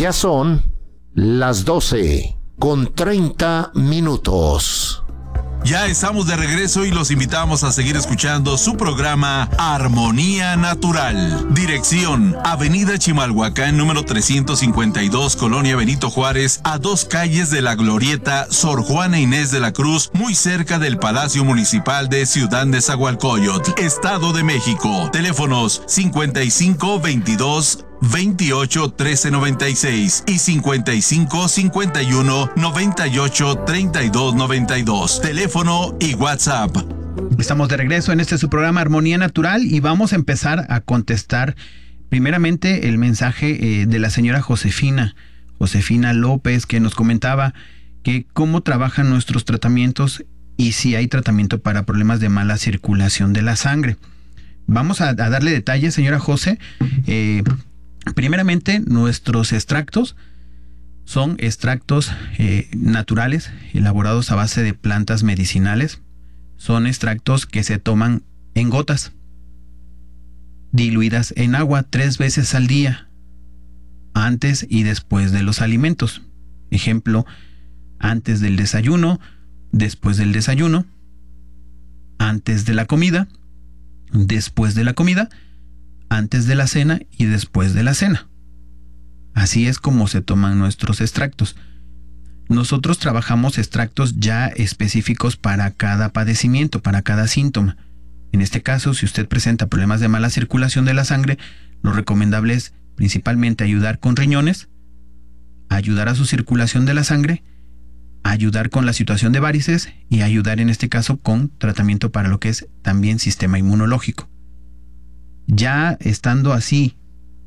Ya son las 12:30. Ya estamos de regreso y los invitamos a seguir escuchando su programa Armonía Natural. Dirección: Avenida Chimalhuacán, número 352, Colonia Benito Juárez, a 2 calles de la Glorieta Sor Juana Inés de la Cruz, muy cerca del Palacio Municipal de Ciudad Nezahualcóyotl, Estado de México. Teléfonos 5522 28 13 96 y 55 51 98 32 92. Teléfono y WhatsApp. Estamos de regreso en su programa Armonía Natural y vamos a empezar a contestar primeramente el mensaje de la señora Josefina López, que nos comentaba que cómo trabajan nuestros tratamientos y si hay tratamiento para problemas de mala circulación de la sangre. Vamos a darle detalles, señora José. Primeramente, nuestros extractos son extractos naturales, elaborados a base de plantas medicinales. Son extractos que se toman en gotas, diluidas en agua 3 veces al día, antes y después de los alimentos. Ejemplo, antes del desayuno, después del desayuno, antes de la comida, después de la comida, antes de la cena y después de la cena. Así es como se toman nuestros extractos. Nosotros trabajamos extractos ya específicos para cada padecimiento, para cada síntoma. En este caso, si usted presenta problemas de mala circulación de la sangre, lo recomendable es principalmente ayudar con riñones, ayudar a su circulación de la sangre, ayudar con la situación de varices y ayudar en este caso con tratamiento para lo que es también sistema inmunológico. Ya estando así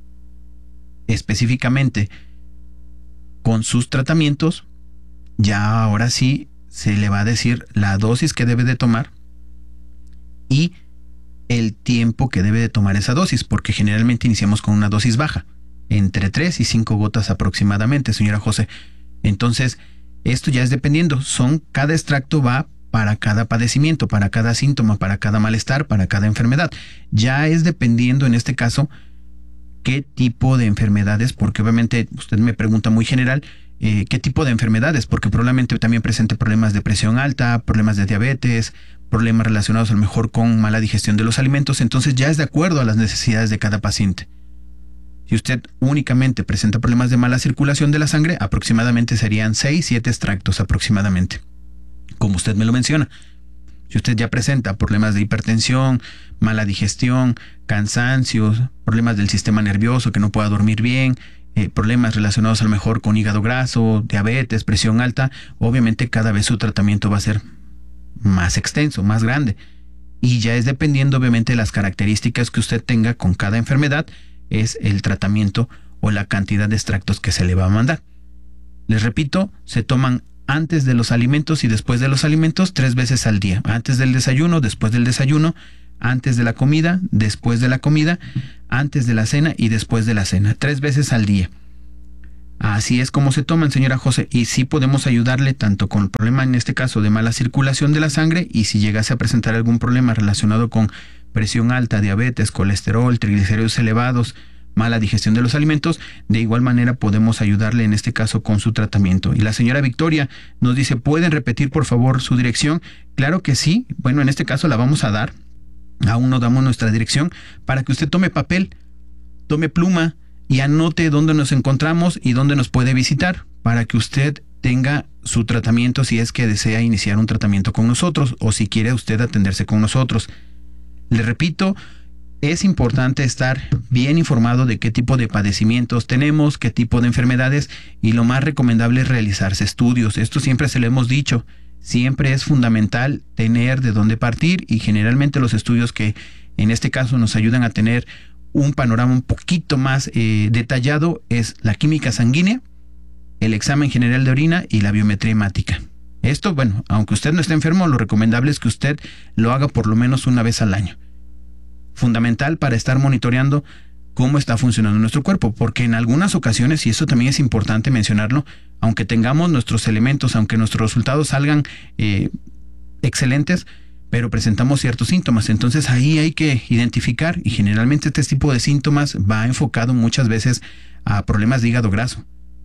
específicamente con sus tratamientos, ya ahora sí se le va a decir la dosis que debe de tomar y el tiempo que debe de tomar esa dosis, porque generalmente iniciamos con una dosis baja, entre 3 y 5 gotas aproximadamente, señora José. Entonces, esto ya es dependiendo, cada extracto va para cada padecimiento, para cada síntoma, para cada malestar, para cada enfermedad. Ya es dependiendo en este caso qué tipo de enfermedades, porque obviamente usted me pregunta muy general, qué tipo de enfermedades, porque probablemente también presente problemas de presión alta, problemas de diabetes, problemas relacionados a lo mejor con mala digestión de los alimentos. Entonces ya es de acuerdo a las necesidades de cada paciente. Si usted únicamente presenta problemas de mala circulación de la sangre, aproximadamente serían 6-7 extractos aproximadamente, como usted me lo menciona. Si usted ya presenta problemas de hipertensión, mala digestión, cansancio, problemas del sistema nervioso, que no pueda dormir bien, problemas relacionados a lo mejor con hígado graso, diabetes, presión alta, obviamente cada vez su tratamiento va a ser más extenso, más grande. Y ya es dependiendo obviamente de las características que usted tenga con cada enfermedad, es el tratamiento o la cantidad de extractos que se le va a mandar. Les repito, se toman antes de los alimentos y después de los alimentos 3 veces al día. Antes del desayuno, después del desayuno, antes de la comida, después de la comida, antes de la cena y después de la cena. 3 veces al día. Así es como se toman, señora José, y sí podemos ayudarle tanto con el problema, en este caso, de mala circulación de la sangre, y si llegase a presentar algún problema relacionado con presión alta, diabetes, colesterol, triglicéridos elevados, mala digestión de los alimentos, de igual manera podemos ayudarle en este caso con su tratamiento. Y la señora Victoria nos dice, ¿pueden repetir por favor su dirección? Claro que sí, bueno, en este caso la vamos a dar, aún no damos nuestra dirección, para que usted tome papel, tome pluma y anote dónde nos encontramos y dónde nos puede visitar, para que usted tenga su tratamiento si es que desea iniciar un tratamiento con nosotros o si quiere usted atenderse con nosotros. Le repito, es importante estar bien informado de qué tipo de padecimientos tenemos, qué tipo de enfermedades, y lo más recomendable es realizarse estudios. Esto siempre se lo hemos dicho, siempre es fundamental tener de dónde partir, y generalmente los estudios que en este caso nos ayudan a tener un panorama un poquito más detallado es la química sanguínea, el examen general de orina y la biometría hemática. Esto, bueno, aunque usted no esté enfermo, lo recomendable es que usted lo haga por lo menos una vez al año. Fundamental para estar monitoreando cómo está funcionando nuestro cuerpo, porque en algunas ocasiones, y eso también es importante mencionarlo, aunque tengamos nuestros elementos, aunque nuestros resultados salgan excelentes, pero presentamos ciertos síntomas. Entonces ahí hay que identificar, y generalmente este tipo de síntomas va enfocado muchas veces a problemas de hígado graso,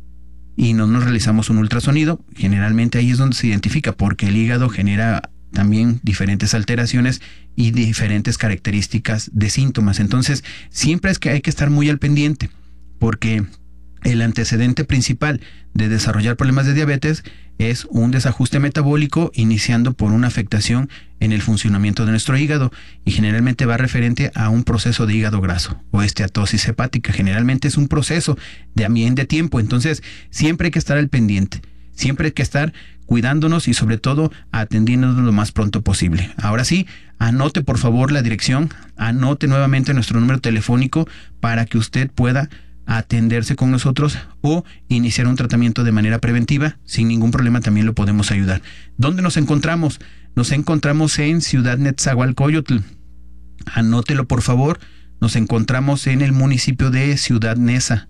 y no nos realizamos un ultrasonido. Generalmente ahí es donde se identifica, porque el hígado genera también diferentes alteraciones y diferentes características de síntomas. Entonces, siempre es que hay que estar muy al pendiente, porque el antecedente principal de desarrollar problemas de diabetes es un desajuste metabólico iniciando por una afectación en el funcionamiento de nuestro hígado, y generalmente va referente a un proceso de hígado graso o esteatosis hepática. Generalmente es un proceso de tiempo. Entonces siempre hay que estar al pendiente, siempre hay que estar cuidándonos y sobre todo atendiéndonos lo más pronto posible. Ahora sí, anote por favor la dirección, anote nuevamente nuestro número telefónico para que usted pueda atenderse con nosotros o iniciar un tratamiento de manera preventiva. Sin ningún problema también lo podemos ayudar. ¿Dónde nos encontramos? Nos encontramos en Ciudad Nezahualcóyotl. Anótelo por favor. Nos encontramos en el municipio de Ciudad Neza.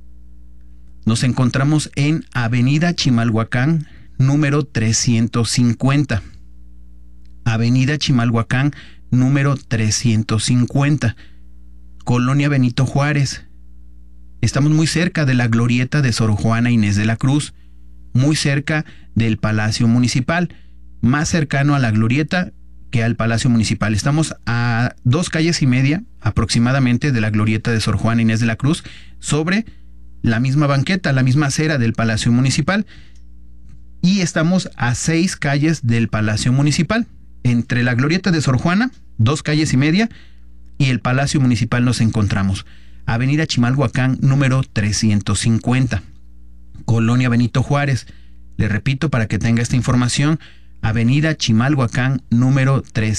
Nos encontramos en Avenida Chimalhuacán, número 350. Avenida Chimalhuacán, número 350. Colonia Benito Juárez. Estamos muy cerca de la glorieta de Sor Juana Inés de la Cruz, muy cerca del Palacio Municipal, más cercano a la glorieta que al Palacio Municipal. Estamos a 2 calles y media aproximadamente de la glorieta de Sor Juana Inés de la Cruz, sobre la misma banqueta, la misma acera del Palacio Municipal, y estamos a 6 calles del Palacio Municipal. Entre la glorieta de Sor Juana, 2 calles y media, y el Palacio Municipal nos encontramos. Avenida Chimalhuacán, número 350. Colonia Benito Juárez. Le repito para que tenga esta información. Avenida Chimalhuacán, número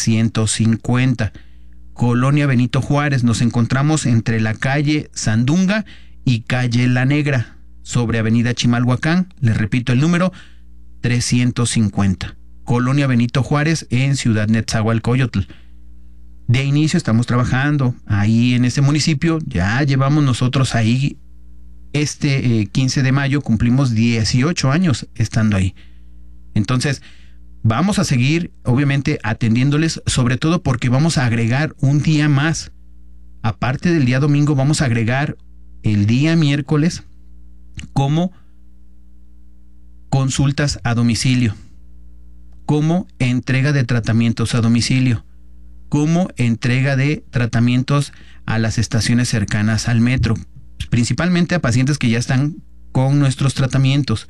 350. Colonia Benito Juárez. Nos encontramos entre la calle Sandunga y calle La Negra, sobre Avenida Chimalhuacán. Le repito el número, 350. Colonia Benito Juárez, en Ciudad Nezahualcóyotl. De inicio estamos trabajando ahí en este municipio. Ya llevamos nosotros ahí, 15 de mayo cumplimos 18 años estando ahí. Entonces vamos a seguir obviamente atendiéndoles, sobre todo porque vamos a agregar un día más. Aparte del día domingo, vamos a agregar el día miércoles como consultas a domicilio, como entrega de tratamientos a domicilio, como entrega de tratamientos a las estaciones cercanas al metro, principalmente a pacientes que ya están con nuestros tratamientos.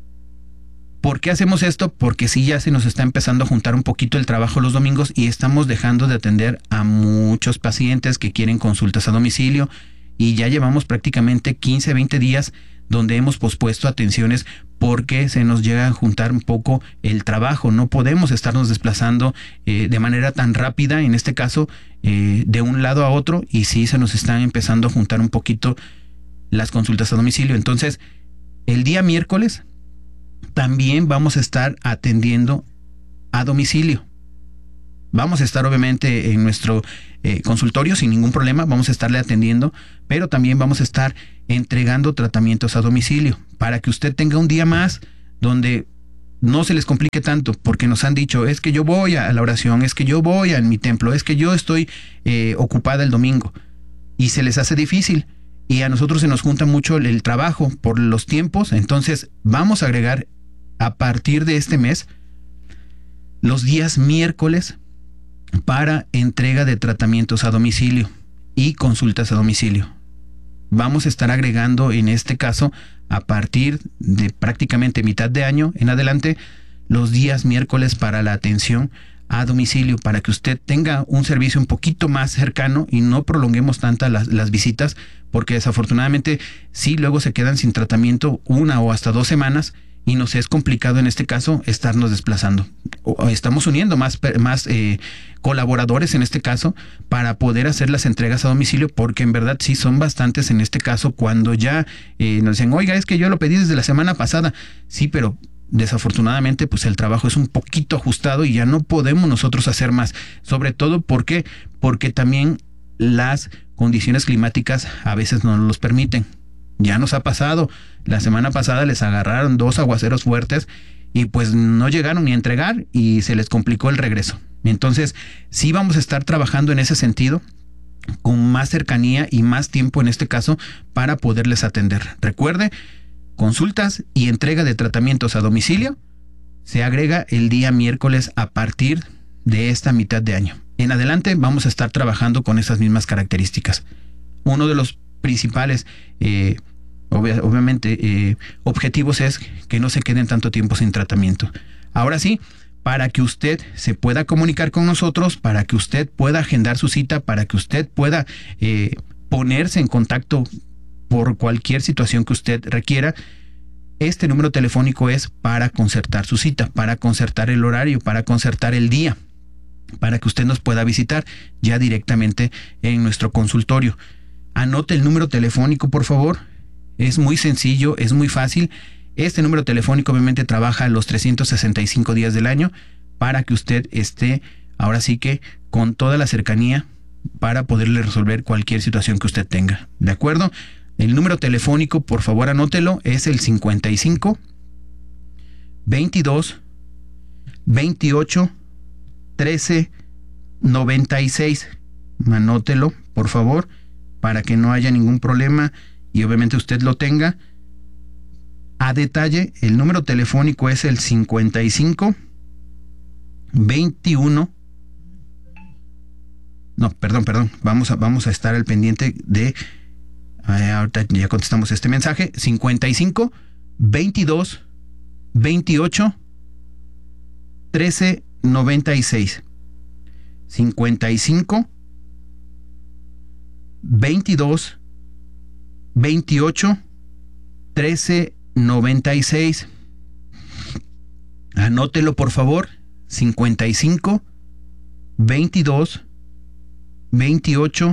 ¿Por qué hacemos esto? Porque sí, ya se nos está empezando a juntar un poquito el trabajo los domingos y estamos dejando de atender a muchos pacientes que quieren consultas a domicilio, y ya llevamos prácticamente 15, 20 días donde hemos pospuesto atenciones porque se nos llega a juntar un poco el trabajo. No podemos estarnos desplazando de manera tan rápida, en este caso, de un lado a otro, y sí se nos están empezando a juntar un poquito las consultas a domicilio. Entonces, el día miércoles también vamos a estar atendiendo a domicilio. Vamos a estar obviamente en nuestro consultorio sin ningún problema, vamos a estarle atendiendo, pero también vamos a estar entregando tratamientos a domicilio para que usted tenga un día más donde no se les complique tanto, porque nos han dicho, es que yo voy a la oración, es que yo voy a mi templo, es que yo estoy ocupada el domingo, y se les hace difícil, y a nosotros se nos junta mucho el trabajo por los tiempos. Entonces vamos a agregar a partir de este mes los días miércoles para entrega de tratamientos a domicilio y consultas a domicilio. Vamos a estar agregando en este caso, a partir de prácticamente mitad de año en adelante, los días miércoles para la atención a domicilio, para que usted tenga un servicio un poquito más cercano y no prolonguemos tantas las visitas, porque desafortunadamente sí luego se quedan sin tratamiento 1 o hasta 2 semanas, y nos es complicado en este caso estarnos desplazando. Estamos uniendo más colaboradores en este caso para poder hacer las entregas a domicilio, porque en verdad sí son bastantes en este caso. Cuando ya nos dicen, oiga, es que yo lo pedí desde la semana pasada. Sí, pero desafortunadamente pues el trabajo es un poquito ajustado y ya no podemos nosotros hacer más. Sobre todo porque también las condiciones climáticas a veces no nos los permiten. Ya nos ha pasado, la semana pasada les agarraron 2 aguaceros fuertes y pues no llegaron ni a entregar y se les complicó el regreso. Entonces sí vamos a estar trabajando en ese sentido, con más cercanía y más tiempo en este caso, para poderles atender. Recuerde, consultas y entrega de tratamientos a domicilio se agrega el día miércoles a partir de esta mitad de año. En adelante vamos a estar trabajando con esas mismas características. Uno de los principales, obviamente, objetivos es que no se queden tanto tiempo sin tratamiento. Ahora sí, para que usted se pueda comunicar con nosotros, para que usted pueda agendar su cita, para que usted pueda ponerse en contacto por cualquier situación que usted requiera, este número telefónico es para concertar su cita, para concertar el horario, para concertar el día, para que usted nos pueda visitar ya directamente en nuestro consultorio. Anote el número telefónico, por favor. Es muy sencillo, es muy fácil. Este número telefónico obviamente trabaja los 365 días del año para que usted esté ahora sí que con toda la cercanía para poderle resolver cualquier situación que usted tenga. ¿De acuerdo? El número telefónico, por favor anótelo, es el 55 22 28 13 96. Anótelo, por favor, para que no haya ningún problema y obviamente usted lo tenga. A detalle, el número telefónico es el 55 21. No, perdón. Vamos a estar al pendiente de... ahorita ya contestamos este mensaje. 55 22 28 13 96. 55 22 28 13 96. Anótelo, por favor. 55 22 28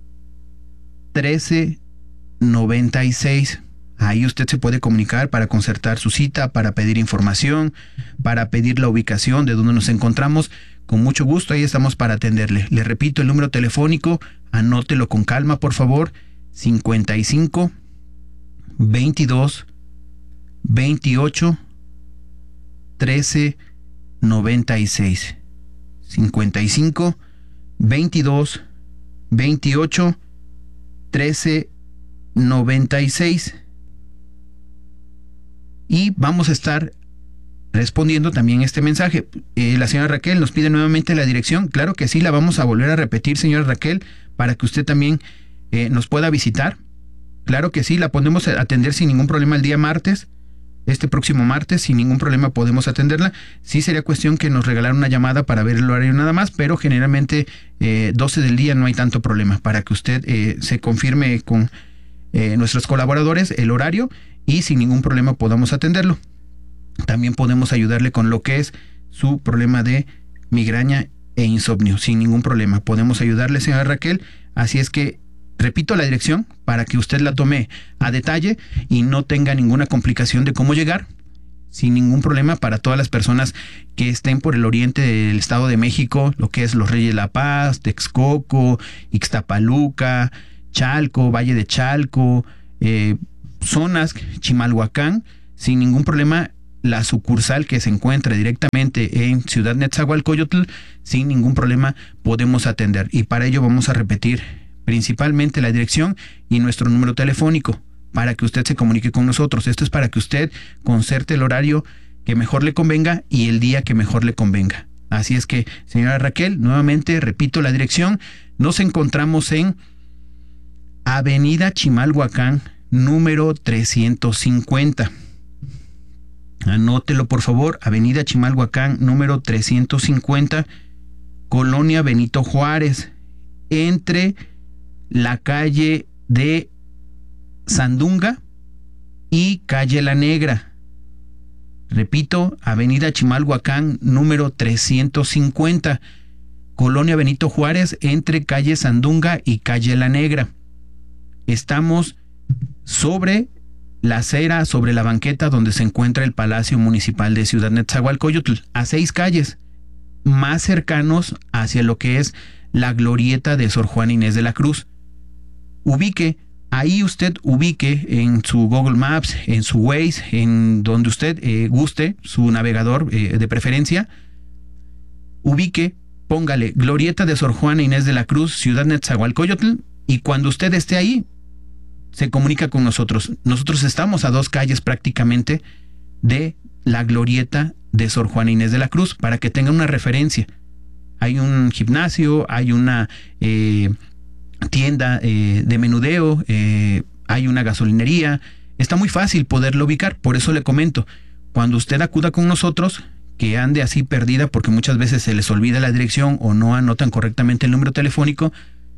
13 96. Ahí usted se puede comunicar para concertar su cita, para pedir información, para pedir la ubicación de donde nos encontramos. Con mucho gusto, ahí estamos para atenderle. Le repito el número telefónico, anótelo con calma, por favor. 55 22 28 13 96. 55 22 28 13 96. Y vamos a estar respondiendo también este mensaje. La señora Raquel nos pide nuevamente la dirección. Claro que sí, la vamos a volver a repetir, señora Raquel, para que usted también nos pueda visitar. Claro que sí, la podemos atender sin ningún problema el día martes. Este próximo martes, sin ningún problema podemos atenderla. Sí sería cuestión que nos regalaran una llamada para ver el horario nada más, pero generalmente 12 del día no hay tanto problema, para que usted se confirme con nuestros colaboradores el horario y sin ningún problema podamos atenderlo. También podemos ayudarle con lo que es su problema de migraña e insomnio, sin ningún problema. Podemos ayudarle, señora Raquel. Así es que repito la dirección para que usted la tome a detalle y no tenga ninguna complicación de cómo llegar. Sin ningún problema para todas las personas que estén por el oriente del Estado de México, lo que es Los Reyes de la Paz, Texcoco, Ixtapaluca, Chalco, Valle de Chalco, zonas, Chimalhuacán, sin ningún problema. La sucursal que se encuentra directamente en Ciudad Nezahualcóyotl, sin ningún problema podemos atender. Y para ello vamos a repetir principalmente la dirección y nuestro número telefónico para que usted se comunique con nosotros. Esto es para que usted concerte el horario que mejor le convenga y el día que mejor le convenga. Así es que, señora Raquel, nuevamente repito la dirección. Nos encontramos en Avenida Chimalhuacán, número 350. Anótelo, por favor. Avenida Chimalhuacán, número 350, Colonia Benito Juárez, entre la calle de Sandunga y calle La Negra. Repito, Avenida Chimalhuacán, número 350, Colonia Benito Juárez, entre calle Sandunga y calle La Negra. Estamos sobre la acera, sobre la banqueta donde se encuentra el Palacio Municipal de Ciudad Nezahualcóyotl, a 6 calles más cercanos hacia lo que es la glorieta de Sor Juana Inés de la Cruz. Ahí usted ubique en su Google Maps, en su Waze, en donde usted guste, su navegador de preferencia, póngale glorieta de Sor Juana Inés de la Cruz, Ciudad Nezahualcóyotl, y cuando usted esté ahí, se comunica con nosotros. Nosotros estamos a 2 calles prácticamente de la glorieta de Sor Juana Inés de la Cruz, para que tengan una referencia. Hay un gimnasio, hay una tienda de menudeo, hay una gasolinería. Está muy fácil poderlo ubicar, por eso le comento, cuando usted acuda con nosotros, que ande así perdida porque muchas veces se les olvida la dirección o no anotan correctamente el número telefónico,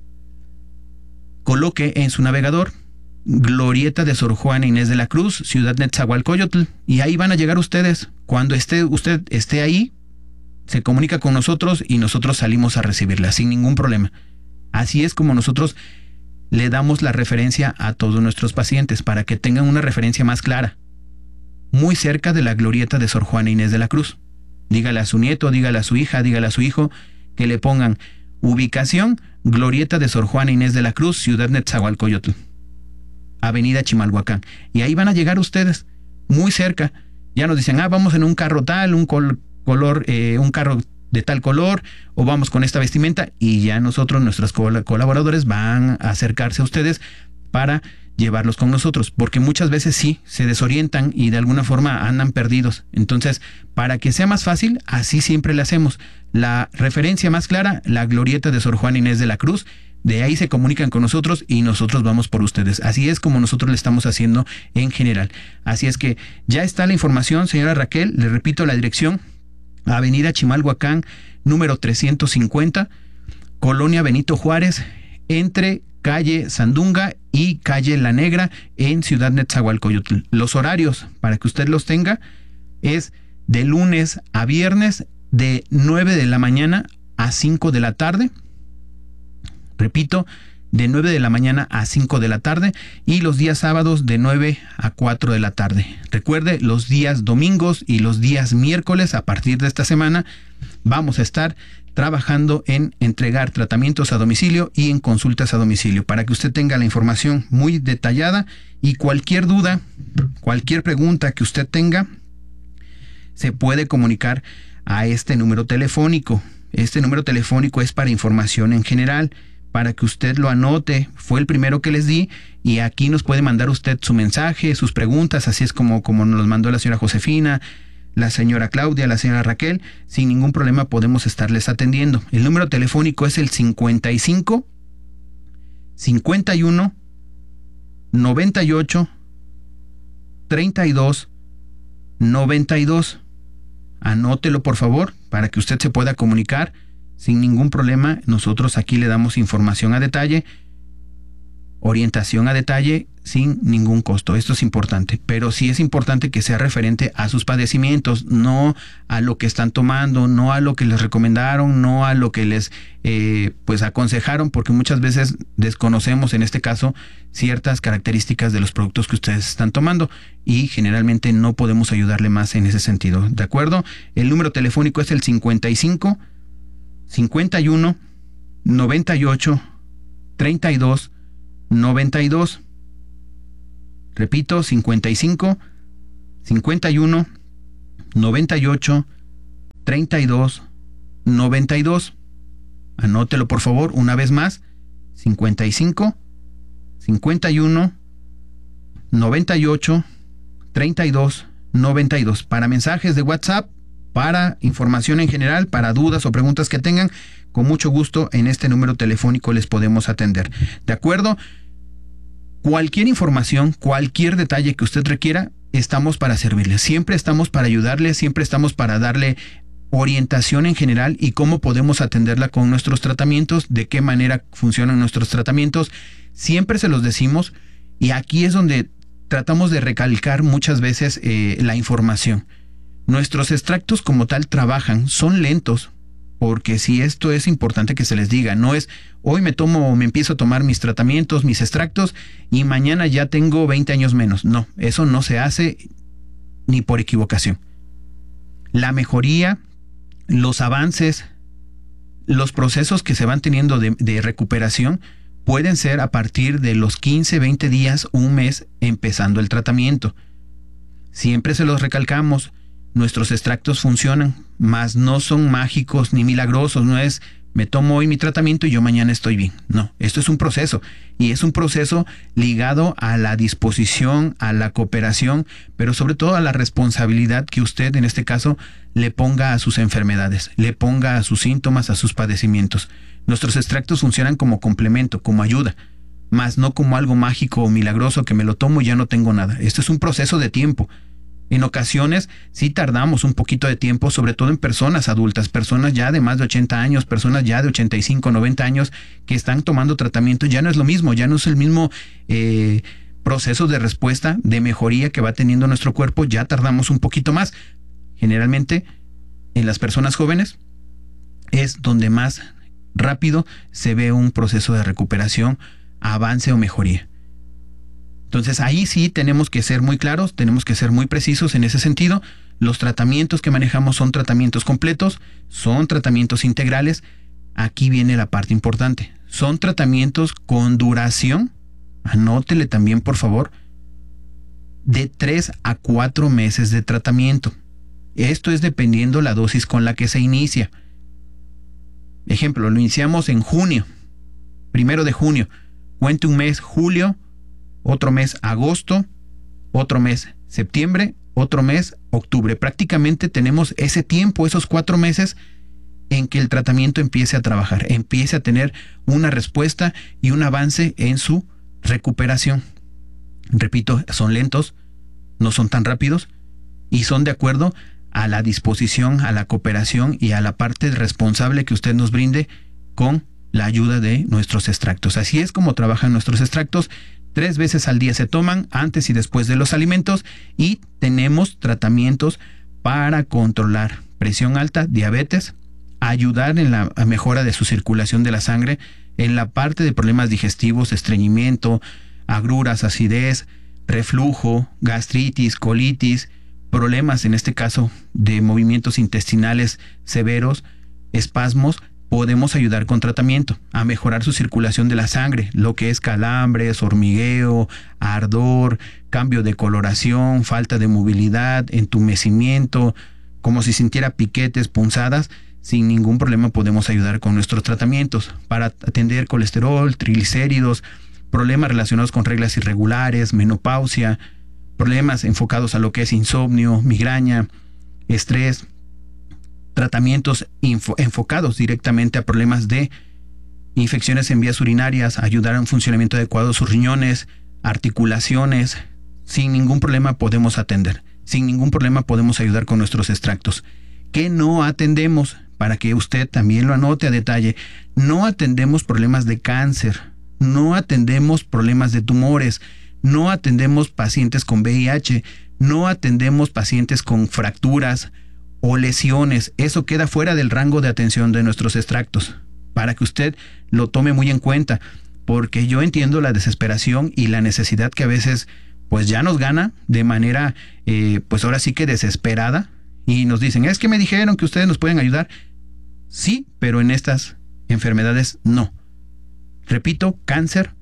coloque en su navegador Glorieta de Sor Juana Inés de la Cruz, Ciudad Nezahualcóyotl, y ahí van a llegar ustedes. Cuando usted esté ahí, se comunica con nosotros y nosotros salimos a recibirla sin ningún problema. Así es como nosotros le damos la referencia a todos nuestros pacientes, para que tengan una referencia más clara. Muy cerca de la Glorieta de Sor Juana Inés de la Cruz. Dígale a su nieto, dígale a su hija, dígale a su hijo que le pongan ubicación Glorieta de Sor Juana Inés de la Cruz, Ciudad Nezahualcóyotl, Avenida Chimalhuacán. Y ahí van a llegar ustedes, muy cerca. Ya nos dicen, vamos en un carro tal, un carro de tal color, o vamos con esta vestimenta, y ya nosotros, nuestros colaboradores van a acercarse a ustedes para llevarlos con nosotros, porque muchas veces sí se desorientan y de alguna forma andan perdidos. Entonces, para que sea más fácil, así siempre le hacemos. La referencia más clara, la Glorieta de Sor Juana Inés de la Cruz. De ahí se comunican con nosotros y nosotros vamos por ustedes. Así es como nosotros le estamos haciendo en general. Así es que ya está la información, señora Raquel. Le repito la dirección: Avenida Chimalhuacán, número 350, Colonia Benito Juárez, entre calle Sandunga y calle La Negra, en Ciudad Nezahualcóyotl. Los horarios, para que usted los tenga, es de lunes a viernes, de 9 de la mañana a 5 de la tarde. Repito, de 9 de la mañana a 5 de la tarde, y los días sábados de 9 a 4 de la tarde. Recuerde, los días domingos y los días miércoles, a partir de esta semana, vamos a estar trabajando en entregar tratamientos a domicilio y en consultas a domicilio, para que usted tenga la información muy detallada, y cualquier duda, cualquier pregunta que usted tenga, se puede comunicar a este número telefónico. Este número telefónico es para información en general, para que usted lo anote. Fue el primero que les di, y aquí nos puede mandar usted su mensaje, sus preguntas, así es como nos los mandó la señora Josefina, la señora Claudia, la señora Raquel. Sin ningún problema podemos estarles atendiendo. El número telefónico es el 55 51 98 32 92. Anótelo, por favor, para que usted se pueda comunicar sin ningún problema. Nosotros aquí le damos información a detalle, orientación a detalle, sin ningún costo. Esto es importante, pero sí es importante que sea referente a sus padecimientos, no a lo que están tomando, no a lo que les recomendaron, no a lo que les aconsejaron, porque muchas veces desconocemos, en este caso, ciertas características de los productos que ustedes están tomando, y generalmente no podemos ayudarle más en ese sentido. ¿De acuerdo? El número telefónico es el 55 51 98 32 92. Repito, 55 51 98 32 92. Anótelo, por favor, una vez más: 55 51 98 32 92. Para mensajes de WhatsApp, para información en general, para dudas o preguntas que tengan, con mucho gusto en este número telefónico les podemos atender. ¿De acuerdo? Cualquier información, cualquier detalle que usted requiera, estamos para servirle. Siempre estamos para ayudarle, siempre estamos para darle orientación en general y cómo podemos atenderla con nuestros tratamientos, de qué manera funcionan nuestros tratamientos. Siempre se los decimos, y aquí es donde tratamos de recalcar muchas veces la información. Nuestros extractos como tal trabajan, son lentos, porque si esto es importante que se les diga, no es hoy me empiezo a tomar mis tratamientos, mis extractos, y mañana ya tengo 20 años menos. No, eso no se hace ni por equivocación. La mejoría, los avances, los procesos que se van teniendo de recuperación pueden ser a partir de los 15, 20 días, un mes empezando el tratamiento. Siempre se los recalcamos. Nuestros extractos funcionan, mas no son mágicos ni milagrosos. No es me tomo hoy mi tratamiento y yo mañana estoy bien. No, esto es un proceso, y es un proceso ligado a la disposición, a la cooperación, pero sobre todo a la responsabilidad que usted en este caso le ponga a sus enfermedades, le ponga a sus síntomas, a sus padecimientos. Nuestros extractos funcionan como complemento, como ayuda, más no como algo mágico o milagroso que me lo tomo y ya no tengo nada. Esto es un proceso de tiempo. En ocasiones sí tardamos un poquito de tiempo, sobre todo en personas adultas, personas ya de más de 80 años, personas ya de 85, 90 años que están tomando tratamiento. Ya no es lo mismo, ya no es el mismo proceso de respuesta, de mejoría que va teniendo nuestro cuerpo. Ya tardamos un poquito más. Generalmente en las personas jóvenes es donde más rápido se ve un proceso de recuperación, avance o mejoría. Entonces ahí sí tenemos que ser muy claros, tenemos que ser muy precisos en ese sentido. Los tratamientos que manejamos son tratamientos completos, son tratamientos integrales. Aquí viene la parte importante. Son tratamientos con duración, anótele también por favor, de 3 a 4 meses de tratamiento. Esto es dependiendo la dosis con la que se inicia. Ejemplo, lo iniciamos en junio, 1 de junio. Cuente un mes julio, otro mes agosto, otro mes septiembre, otro mes octubre. Prácticamente tenemos ese tiempo, esos 4 meses en que el tratamiento empiece a trabajar, empiece a tener una respuesta y un avance en su recuperación. Repito, son lentos, no son tan rápidos y son de acuerdo a la disposición, a la cooperación y a la parte responsable que usted nos brinde con la ayuda de nuestros extractos. Así es como trabajan nuestros extractos. 3 veces al día se toman, antes y después de los alimentos, y tenemos tratamientos para controlar presión alta, diabetes, ayudar en la mejora de su circulación de la sangre, en la parte de problemas digestivos, estreñimiento, agruras, acidez, reflujo, gastritis, colitis, problemas en este caso de movimientos intestinales severos, espasmos. Podemos ayudar con tratamiento a mejorar su circulación de la sangre, lo que es calambres, hormigueo, ardor, cambio de coloración, falta de movilidad, entumecimiento, como si sintiera piquetes, punzadas. Sin ningún problema podemos ayudar con nuestros tratamientos para atender colesterol, triglicéridos, problemas relacionados con reglas irregulares, menopausia, problemas enfocados a lo que es insomnio, migraña, estrés. Tratamientos enfocados directamente a problemas de infecciones en vías urinarias, ayudar a un funcionamiento adecuado de sus riñones, articulaciones. Sin ningún problema podemos atender, sin ningún problema podemos ayudar con nuestros extractos. ¿Qué no atendemos? Para que usted también lo anote a detalle. No atendemos problemas de cáncer, no atendemos problemas de tumores, no atendemos pacientes con VIH, no atendemos pacientes con fracturas o lesiones. Eso queda fuera del rango de atención de nuestros extractos, para que usted lo tome muy en cuenta, porque yo entiendo la desesperación y la necesidad que a veces pues ya nos gana de manera pues ahora sí que desesperada, y nos dicen, es que me dijeron que ustedes nos pueden ayudar. Sí, pero en estas enfermedades no. Repito, cáncer,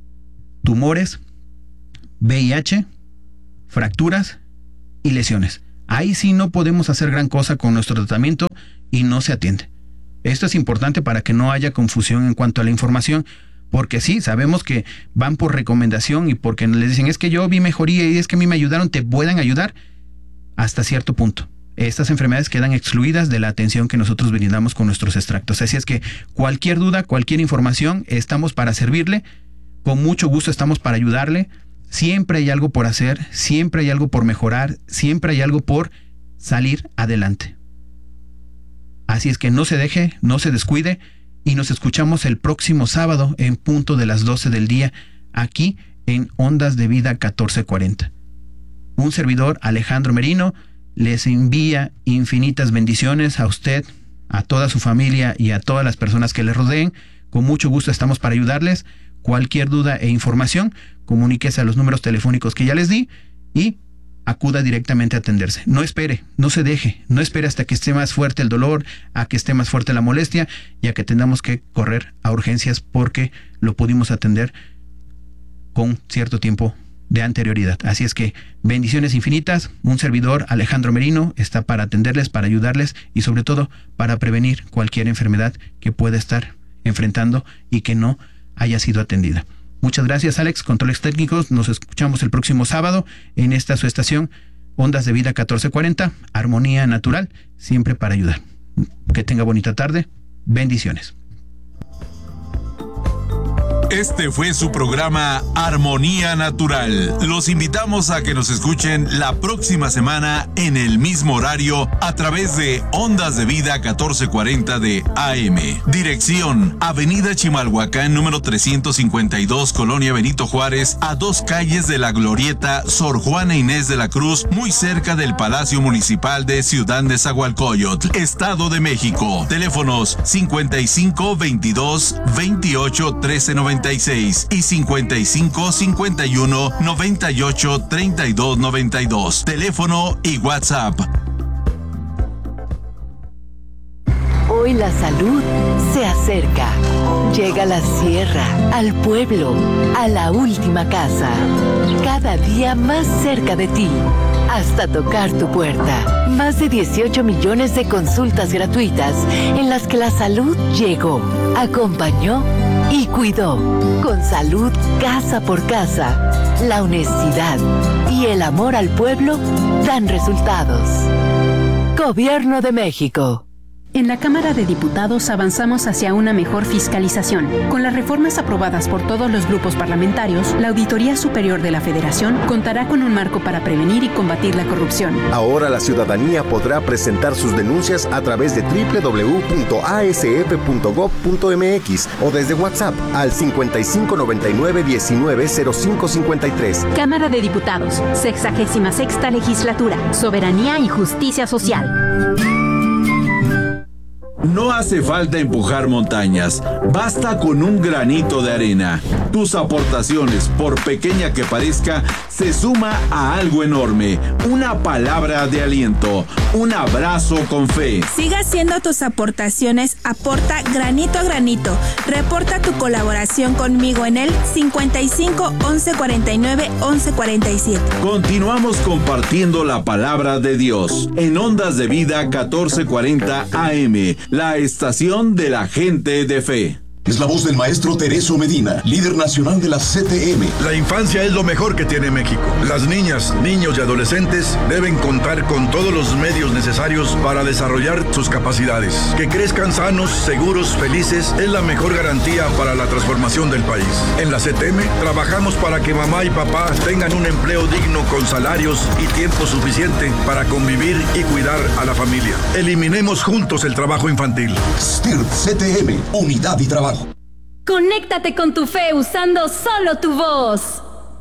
tumores, VIH, fracturas y lesiones. Ahí sí no podemos hacer gran cosa con nuestro tratamiento y no se atiende. Esto es importante para que no haya confusión en cuanto a la información, porque sí, sabemos que van por recomendación y porque les dicen, es que yo vi mejoría y es que a mí me ayudaron, te puedan ayudar hasta cierto punto. Estas enfermedades quedan excluidas de la atención que nosotros brindamos con nuestros extractos. Así es que cualquier duda, cualquier información, estamos para servirle. Con mucho gusto estamos para ayudarle. Siempre hay algo por hacer, siempre hay algo por mejorar, siempre hay algo por salir adelante. Así es que no se deje, no se descuide, y nos escuchamos el próximo sábado en punto de las 12 del día, aquí en Ondas de Vida 1440. Un servidor, Alejandro Merino, les envía infinitas bendiciones a usted, a toda su familia y a todas las personas que le rodeen. Con mucho gusto estamos para ayudarles. Cualquier duda e información, comuníquese a los números telefónicos que ya les di y acuda directamente a atenderse. No espere, no se deje, no espere hasta que esté más fuerte el dolor, a que esté más fuerte la molestia y a que tengamos que correr a urgencias porque lo pudimos atender con cierto tiempo de anterioridad. Así es que bendiciones infinitas. Un servidor, Alejandro Merino, está para atenderles, para ayudarles y sobre todo para prevenir cualquier enfermedad que pueda estar enfrentando y que no haya sido atendida. Muchas gracias, Alex. Controles técnicos. Nos escuchamos el próximo sábado en esta su estación Ondas de Vida 1440, Armonía Natural, siempre para ayudar. Que tenga bonita tarde. Bendiciones. Este fue su programa Armonía Natural. Los invitamos a que nos escuchen la próxima semana en el mismo horario a través de Ondas de Vida 1440 de AM. Dirección: Avenida Chimalhuacán, número 352, Colonia Benito Juárez, a 2 calles de la Glorieta Sor Juana Inés de la Cruz, muy cerca del Palacio Municipal de Ciudad Nezahualcóyotl, Estado de México. Teléfonos 55 22 28 13 96 y 55 51 98 32 92. Teléfono y WhatsApp. Hoy la salud se acerca. Llega a la sierra, al pueblo, a la última casa. Cada día más cerca de ti, hasta tocar tu puerta. Más de 18 millones de consultas gratuitas en las que la salud llegó, acompañó y cuidó. Con salud casa por casa, la honestidad y el amor al pueblo dan resultados. Gobierno de México. En la Cámara de Diputados avanzamos hacia una mejor fiscalización. Con las reformas aprobadas por todos los grupos parlamentarios, la Auditoría Superior de la Federación contará con un marco para prevenir y combatir la corrupción. Ahora la ciudadanía podrá presentar sus denuncias a través de www.asf.gov.mx o desde WhatsApp al 5599-190553. Cámara de Diputados, 66ª Legislatura, Soberanía y Justicia Social. No hace falta empujar montañas, basta con un granito de arena. Tus aportaciones, por pequeña que parezca, se suma a algo enorme. Una palabra de aliento, un abrazo con fe. Siga haciendo tus aportaciones, aporta granito a granito. Reporta tu colaboración conmigo en el 55 11 49 11 47. Continuamos compartiendo la palabra de Dios en Ondas de Vida 1440 AM. La estación de la gente de fe. Es la voz del maestro Tereso Medina, líder nacional de la CTM. La infancia es lo mejor que tiene México. Las niñas, niños y adolescentes deben contar con todos los medios necesarios para desarrollar sus capacidades. Que crezcan sanos, seguros, felices es la mejor garantía para la transformación del país. En la CTM trabajamos para que mamá y papá tengan un empleo digno con salarios y tiempo suficiente para convivir y cuidar a la familia. Eliminemos juntos el trabajo infantil. STIRT CTM, unidad y trabajo. Conéctate con tu fe usando solo tu voz.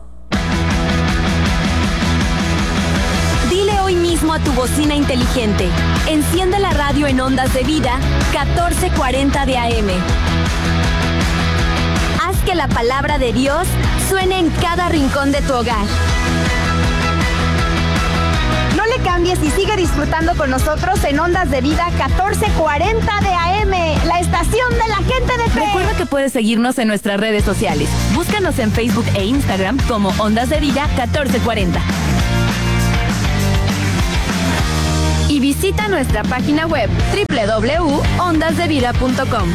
Dile hoy mismo a tu bocina inteligente: enciende la radio en Ondas de Vida 1440 de AM. Haz que la palabra de Dios suene en cada rincón de tu hogar. No le cambies y sigue disfrutando con nosotros en Ondas de Vida 1440 de AM, la estación de la gente de fe. Recuerda que puedes seguirnos en nuestras redes sociales. Búscanos en Facebook e Instagram como Ondas de Vida 1440. Y visita nuestra página web www.ondasdevida.com.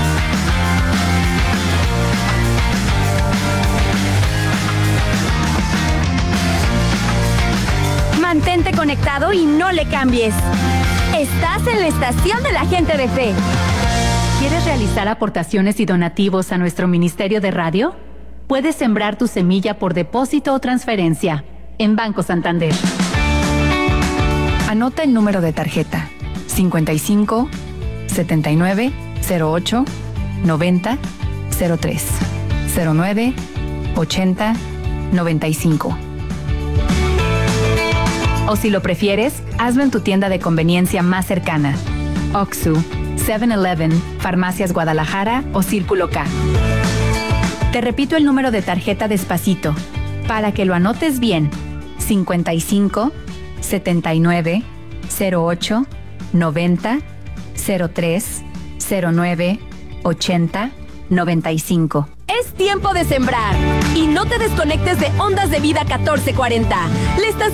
Mantente conectado y no le cambies. Estás en la estación de la gente de fe. ¿Quieres realizar aportaciones y donativos a nuestro Ministerio de Radio? Puedes sembrar tu semilla por depósito o transferencia en Banco Santander. Anota el número de tarjeta: 55 79 08 90 03 09 80 95. O si lo prefieres, hazlo en tu tienda de conveniencia más cercana: Oxxo, 7-Eleven, Farmacias Guadalajara o Círculo K. Te repito el número de tarjeta despacito, para que lo anotes bien: 55 79 08 90 03 09 80 95. es tiempo de sembrar. Y no te desconectes de Ondas de Vida 1440. La estación